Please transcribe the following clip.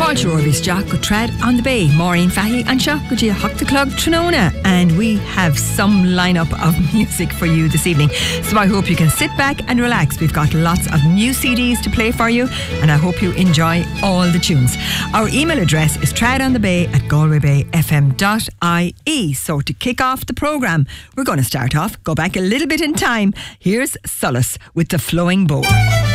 Fáilte Orvis Jack go tread on the bay. Maureen Fahy and Sha go to Hock the Club Trinona. And we have some lineup of music for you this evening. So I hope you can sit back and relax. We've got lots of new CDs to play for you, and I hope you enjoy all the tunes. Our email address is treadonthebay@galwaybayfm.ie. So to kick off the programme, we're going to start off, go back a little bit in time. Here's Solace with The Flowing Bow.